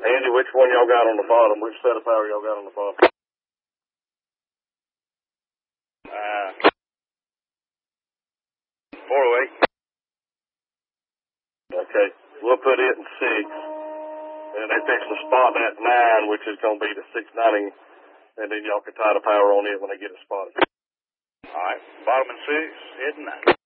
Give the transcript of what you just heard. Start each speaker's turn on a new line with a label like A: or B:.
A: Andy, which one y'all got on the bottom? Which set of power y'all got on the bottom?
B: 408.
A: Okay, we'll put it in 6. And they fix the spot at 9, which is going to be the 690. And then y'all can tie the power on it when they get it spotted.
B: All right, bottom and 6, heading 9.